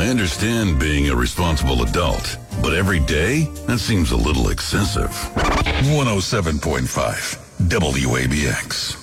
I understand being a responsible adult, but every day? That seems a little excessive. 107.5 WABX.